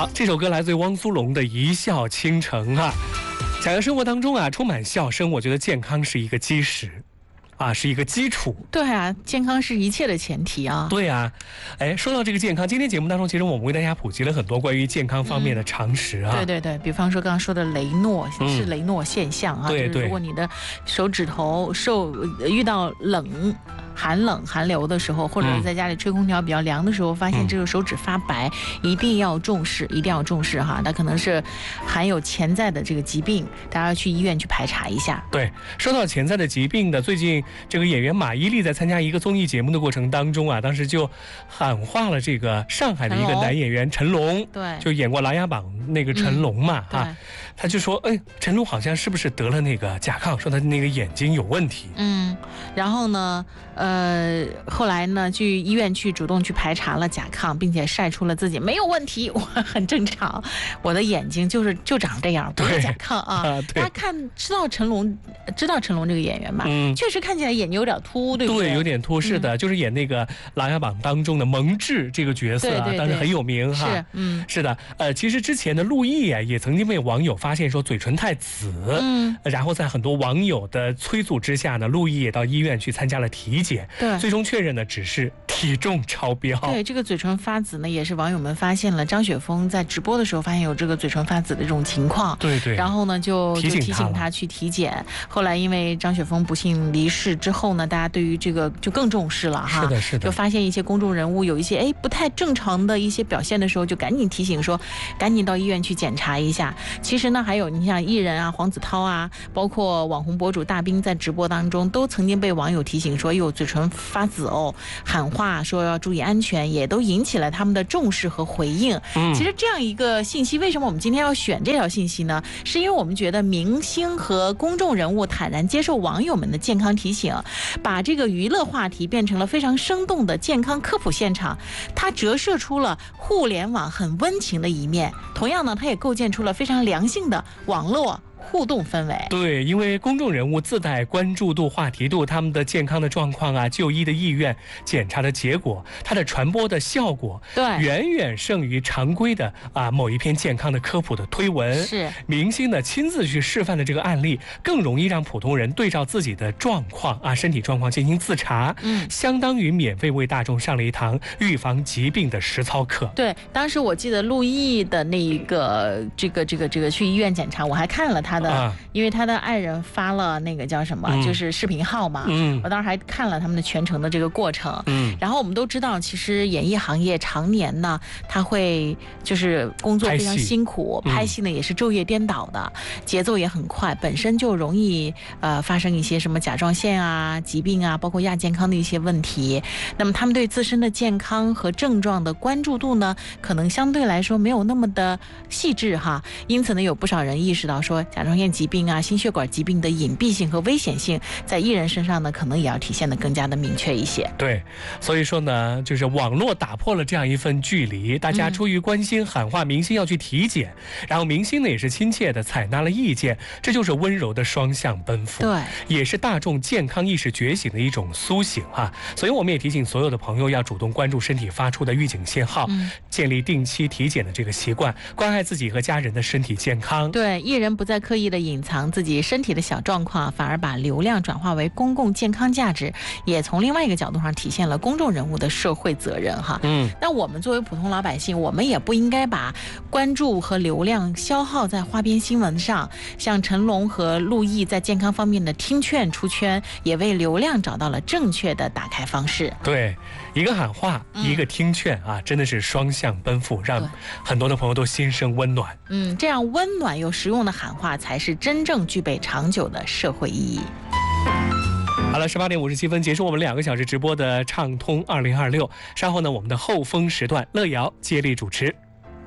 好，这首歌来自于汪苏泷的《一笑倾城》啊。想要生活当中啊充满笑声，我觉得健康是一个基石。是一个基础。 对啊，健康是一切的前提啊。 对啊，说到这个健康，今天节目当中，其实我们为大家普及了很多关于健康方面的常识啊。 对对对，比方说刚刚说的雷诺，是雷诺现象啊。 对对。 就是如果你的手指头遇到寒冷寒流的时候，或者是在家里吹空调比较凉的时候，发现这个手指发白，一定要重视，一定要重视哈。那可能是含有潜在的这个疾病，大家要去医院去排查一下。 对，说到潜在的疾病的，最近这个演员马伊琍在参加一个综艺节目的过程当中啊，当时就喊话了这个上海的一个男演员成龙， 对， 就演过《琅琊榜》那个成龙嘛，他就说，成龙好像是不是得了那个甲亢，说他那个眼睛有问题。 然后呢，后来呢，去医院去主动去排查了甲亢，并且晒出了自己没有问题，我很正常，我的眼睛就长这样，不是甲亢啊。大家知道成龙这个演员吧？确实看起来眼睛有点凸，对不对？ 对，有点凸，是的，就是演那个《琅琊榜》当中的蒙挚这个角色啊，当时很有名哈。是的，其实之前的陆毅啊，也曾经被网友发现说嘴唇太紫，然后在很多网友的催促之下呢，陆毅也到医院去参加了体检，对，最终确认的只是体重超标。 对，这个嘴唇发紫呢，也是网友们发现了张雪峰在直播的时候发现有这个嘴唇发紫的这种情况， 对对， 然后呢就提醒他去体检。后来因为张雪峰不幸离世之后呢，大家对于这个就更重视了哈。 是的，是的， 就发现一些公众人物有一些不太正常的一些表现的时候，就赶紧提醒说，赶紧到医院去检查一下。其实呢，还有你像艺人啊，黄子韬啊，包括网红博主大兵在直播当中都曾经被网友提醒说，嘴唇发紫哦，喊话说要注意安全，也都引起了他们的重视和回应。其实这样一个信息，为什么我们今天要选这条信息呢？是因为我们觉得明星和公众人物坦然接受网友们的健康提醒，把这个娱乐话题变成了非常生动的健康科普现场，它折射出了互联网很温情的一面，同样呢，它也构建出了非常良性的网络互动氛围。 对，因为公众人物自带关注度、话题度，他们的健康的状况啊、就医的意愿、检查的结果，它的传播的效果，对，远远胜于常规的某一篇健康的科普的推文。 是明星呢亲自去示范的这个案例，更容易让普通人对照自己的状况身体状况进行自查。相当于免费为大众上了一堂预防疾病的实操课。 对，当时我记得陆毅的那一个这个去医院检查，我还看了他的，因为他的爱人发了那个叫什么，就是视频号嘛。我当时还看了他们的全程的这个过程。然后我们都知道，其实演艺行业常年呢，他会就是工作非常辛苦，拍戏呢也是昼夜颠倒的，节奏也很快，本身就容易发生一些什么甲状腺啊、疾病啊，包括亚健康的一些问题。那么他们对自身的健康和症状的关注度呢，可能相对来说没有那么的细致哈。因此呢，有不少人意识到说，甲状腺疾病啊、心血管疾病的隐蔽性和危险性，在艺人身上呢，可能也要体现得更加的明确一些。 对，所以说呢，就是网络打破了这样一份距离，大家出于关心喊话明星要去体检，然后明星呢也是亲切的采纳了意见，这就是温柔的双向奔赴， 对， 也是大众健康意识觉醒的一种苏醒啊。所以我们也提醒所有的朋友要主动关注身体发出的预警信号，建立定期体检的这个习惯，关爱自己和家人的身体健康。 对，艺人不再刻意的隐藏自己身体的小状况，反而把流量转化为公共健康价值，也从另外一个角度上体现了公众人物的社会责任哈。那我们作为普通老百姓，我们也不应该把关注和流量消耗在花边新闻上。像成龙和陆毅在健康方面的听劝出圈，也为流量找到了正确的打开方式。 对，一个喊话，一个听劝真的是双向奔赴，让很多的朋友都心生温暖。 这样温暖又实用的喊话，才是真正具备长久的社会意义。 好了，18点57分结束我们2个小时直播的畅通2026。稍后呢，我们的后风时段，乐瑶接力主持。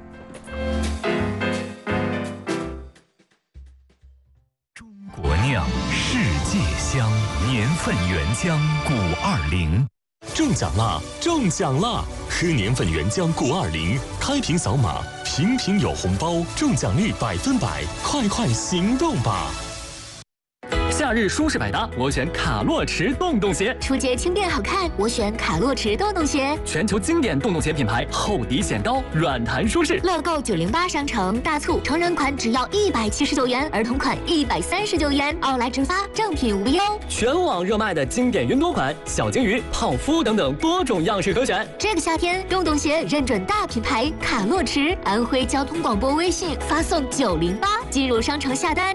中国酿，世界香，年份原浆520。 中奖啦！中奖啦！喝年份原浆520，开瓶扫码，瓶瓶有红包，中奖率100%，快快行动吧！ 假日舒适百搭，我选卡洛驰洞洞鞋。 出街轻便好看，我选卡洛驰洞洞鞋。 全球经典洞洞鞋品牌，厚底显高，软弹舒适。 乐购908商城大促，成人款只要179元，儿童款139元，奥莱直发，正品无忧。 全网热卖的经典云朵款、小金鱼、泡芙等等多种样式可选。 这个夏天，洞洞鞋认准大品牌卡洛驰，安徽交通广播微信发送908进入商城下单。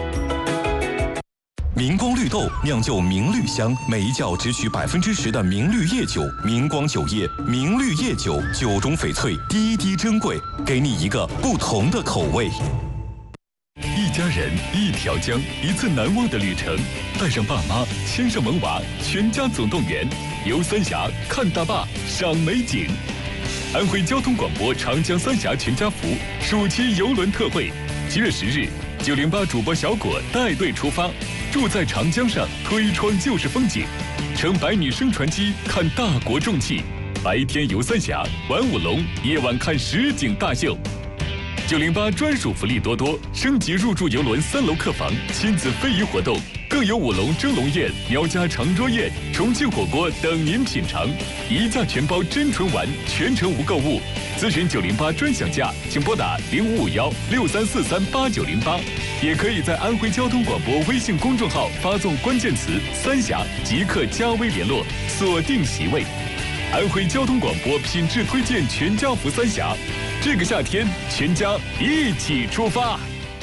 明光绿豆酿就明绿香，每一窖只取10%的明绿叶酒。明光酒业明绿叶酒，酒中翡翠，滴滴珍贵，给你一个不同的口味。 一家人，一条江，一次难忘的旅程。带上爸妈，牵上萌娃，全家总动员，游三峡，看大坝，赏美景。安徽交通广播长江三峡全家福暑期邮轮特惠，7月10日，908主播小果带队出发，住在长江上，推窗就是风景，乘百米升船机看大国重器，白天游三峡，玩舞龙，夜晚看实景大秀。908专属福利多多，升级入住邮轮3楼客房，亲子非遗活动，更有舞龙蒸笼宴、苗家长桌宴、重庆火锅等您品尝，一价全包真纯丸，全程无购物。咨询908专享价，请拨打055163438908，也可以在安徽交通广播微信公众号发送关键词“三峡”，即刻加微联络，锁定席位。安徽交通广播品质推荐全家福三峡，这个夏天全家一起出发。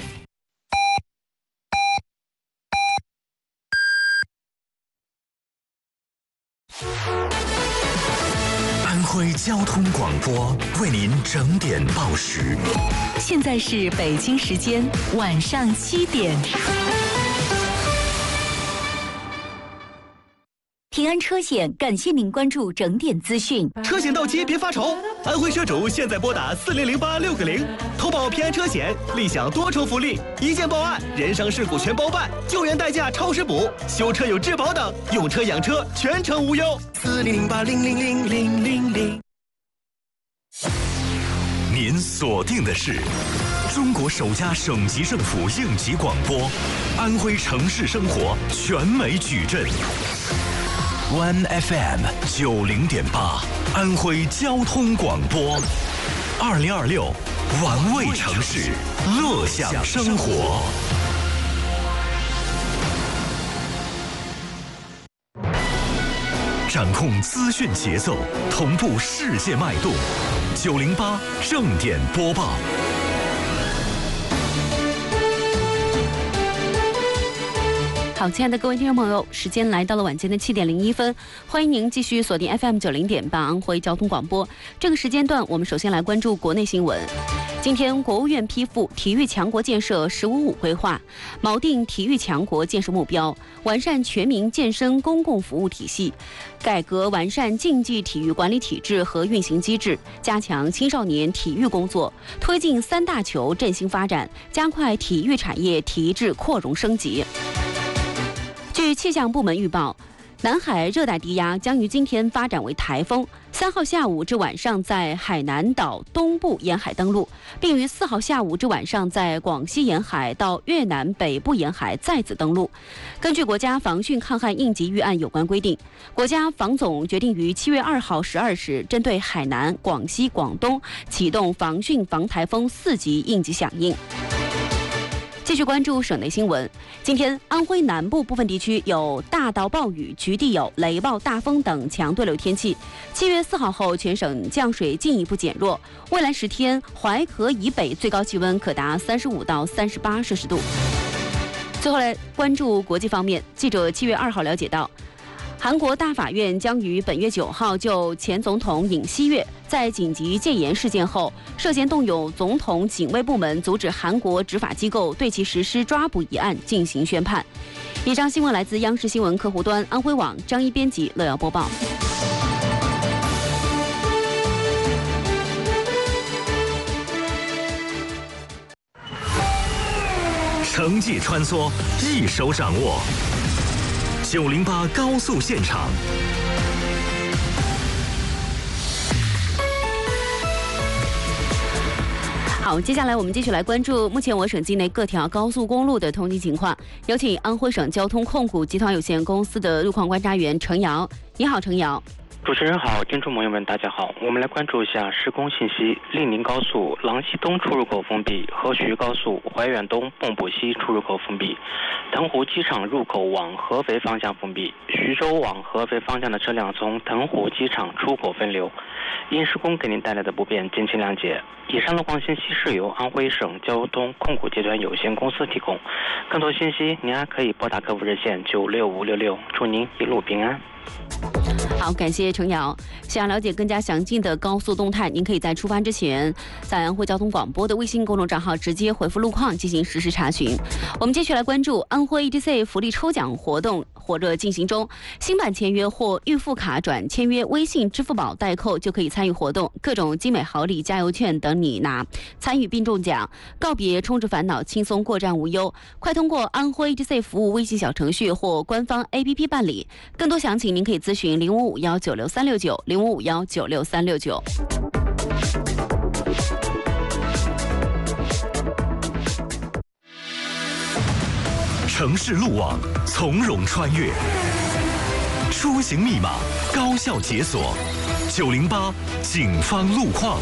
安徽交通广播为您整点报时。 现在是北京时间晚上7点。 平安车险感谢您关注整点资讯。 车险到期别发愁，安徽车主现在拨打4008-6个0，投保平安车险，立享多重福利：一件报案，人伤事故全包办，救援代驾超时补，修车有质保等，用车养车全程无忧。4008-0000000。 您锁定的是中国首家省级政府应急广播，安徽城市生活全美矩阵。One FM 90.8，安徽交通广播，2026，玩味城市，乐享生活。掌控资讯节奏，同步世界脉动。908正点播报。 好，亲爱的各位听众朋友，时间来到了晚间的7点01分，欢迎您继续锁定 FM 90.8安徽交通广播。这个时间段，我们首先来关注国内新闻。今天，国务院批复体育强国建设“十五五”规划，锚定体育强国建设目标，完善全民健身公共服务体系，改革完善竞技体育管理体制和运行机制，加强青少年体育工作，推进3大球振兴发展，加快体育产业提质扩容升级。据气象部门预报，南海热带低压将于今天发展为台风，3号下午至晚上在海南岛东部沿海登陆，并于4号下午至晚上在广西沿海到越南北部沿海再次登陆。根据国家防汛抗旱应急预案有关规定，国家防总决定于7月2号12时，针对海南、广西、广东启动防汛防台风4级应急响应。继续关注省内新闻。今天，安徽南部部分地区有大到暴雨，局地有雷暴、大风等强对流天气。7月4号后，全省降水进一步减弱。未来10天，淮河以北最高气温可达35到38摄氏度。最后来关注国际方面，记者7月2号了解到，韩国大法院将于本月9号就前总统尹锡悦在紧急戒严事件后涉嫌动用总统警卫部门阻止韩国执法机构对其实施抓捕一案进行宣判。以上新闻来自央视新闻客户端、安徽网，张一编辑，乐瑶播报。 城际穿梭，一手掌握。908高速现场。 好，接下来我们继续来关注目前我省境内各条高速公路的通行情况。有请安徽省交通控股集团有限公司的路况观察员程瑶。你好，程瑶。 主持人好，听众朋友们大家好，我们来关注一下施工信息。令宁高速郎溪东出入口封闭，河徐高速怀远东蚌埠西出入口封闭，腾湖机场入口往合肥方向封闭，徐州往合肥方向的车辆从腾湖机场出口分流。因施工给您带来的不便，敬请谅解。以上路况信息是由安徽省交通控股集团有限公司提供，更多信息您还可以拨打客服热线96566，祝您一路平安。 好，感谢程瑶。想要了解更加详尽的高速动态，您可以在出发之前，在安徽交通广播的微信公众账号直接回复路况进行实时查询。我们继续来关注安徽 ETC 福利抽奖活动火热进行中，新版签约或预付卡转签约微信、支付宝代扣就可以参与活动，各种精美好礼、加油券等你拿，参与并中奖，告别充值烦恼，轻松过站无忧。快通过安徽 ETC 服务微信小程序或官方 APP 办理。更多详情您可以咨询055196369551963695。 城市路网从容穿越，出行密码高效解锁，908警方路况。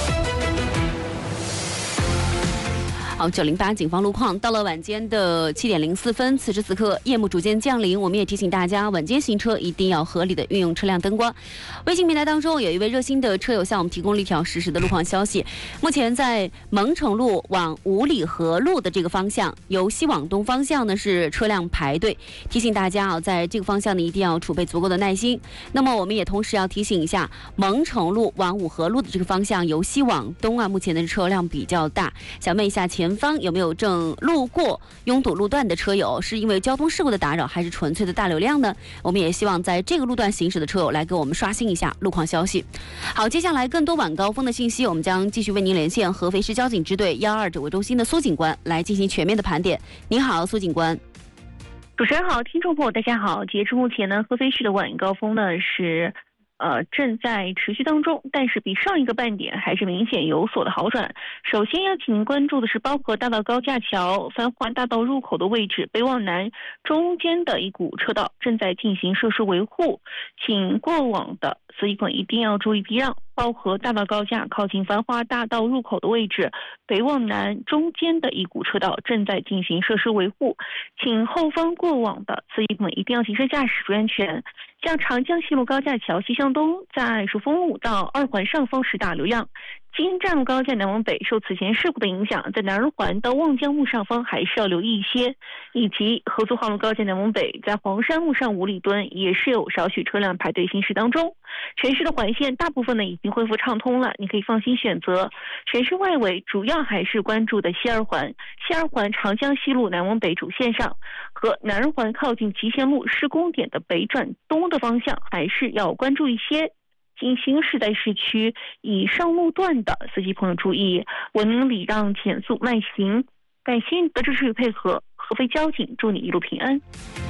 好，908警方路况，到了晚间的7点04分，此时此刻夜幕逐渐降临，我们也提醒大家，晚间行车一定要合理的运用车辆灯光。微信平台当中有一位热心的车友向我们提供了一条实时的路况消息，目前在蒙城路往五里河路的这个方向，由西往东方向呢是车辆排队，提醒大家在这个方向呢一定要储备足够的耐心。那么我们也同时要提醒一下，蒙城路往五河路的这个方向，由西往东目前的车辆比较大，想问一下前方有没有正路过拥堵路段的车友，是因为交通事故的打扰，还是纯粹的大流量呢？我们也希望在这个路段行驶的车友来给我们刷新一下路况消息。好，接下来更多晚高峰的信息，我们将继续为您连线合肥市交警支队122指挥中心的苏警官来进行全面的盘点。您好，苏警官。 主持人好，听众朋友大家好。截至目前呢，合肥市的晚高峰呢是正在持续当中，但是比上一个半点还是明显有所的好转。首先要请您关注的是包河大道高架桥繁华大道入口的位置，北往南中间的一股车道正在进行设施维护，请过往的司机朋友一定要注意避让。包河大道高架靠近繁华大道入口的位置，北往南中间的一股车道正在进行设施维护，请后方过往的司机朋友一定要谨慎驾驶，注意安全。像长江西路高架桥西向东，在蜀汾路到2环上方是大流量。京站路高架南往北受此前事故的影响，在南二环到望江路上方还是要留意一些，以及合作化路高架南往北，在黄山路上5里墩也是有少许车辆排队行驶当中。城市的环线大部分呢已经恢复畅通了，你可以放心选择。城市外围主要还是关注的西二环长江西路南往北主线上，和南二环靠近集贤路施工点的北转东的方向还是要关注一些。行驶在市区以上路段的司机朋友注意，文明礼让，减速慢行。感谢你的支持与配合，合肥交警祝你一路平安。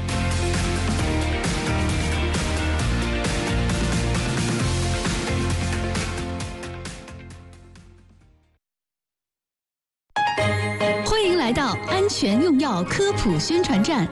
欢迎来到安全用药科普宣传站。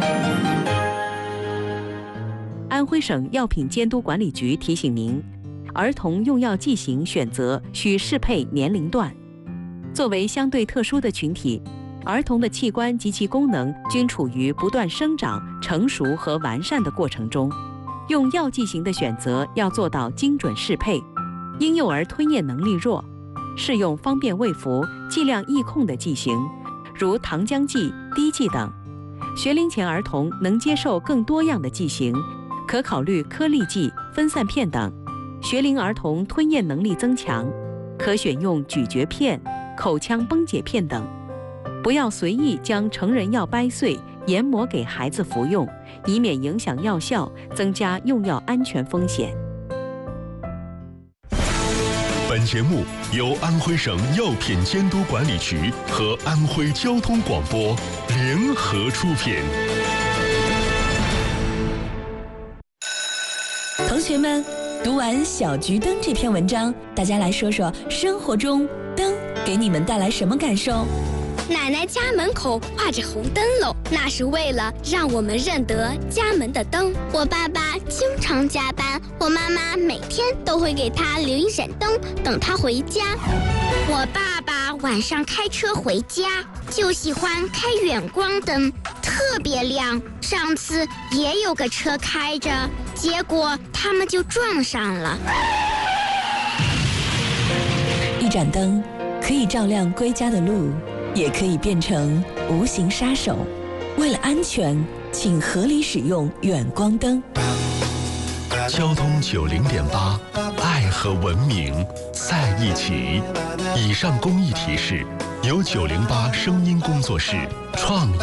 安徽省药品监督管理局提醒您，儿童用药剂型选择需适配年龄段。作为相对特殊的群体，儿童的器官及其功能均处于不断生长、成熟和完善的过程中。用药剂型的选择要做到精准适配。婴幼儿吞咽能力弱，适用方便喂服、剂量易控的剂型，如糖浆剂、滴剂等。学龄前儿童能接受更多样的剂型，可考虑颗粒剂、分散片等。学龄儿童吞咽能力增强，可选用咀嚼片、口腔崩解片等。不要随意将成人药掰碎研磨给孩子服用，以免影响药效，增加用药安全风险。 本节目由安徽省药品监督管理局和安徽交通广播联合出品。 同学们，读完《小桔灯》这篇文章，大家来说说生活中灯给给你们带来什么感受？ 奶奶家门口挂着红灯笼，那是为了让我们认得家门的灯。 我爸爸经常加班，我妈妈每天都会给他留一盏灯，等他回家。我爸爸晚上开车回家就喜欢开远光灯，特别亮。上次也有个车开着，结果他们就撞上了。 一盏灯可以照亮归家的路，也可以变成无形杀手。为了安全，请合理使用远光灯。 交通90.8，爱和文明在一起。以上公益提示由908声音工作室创意。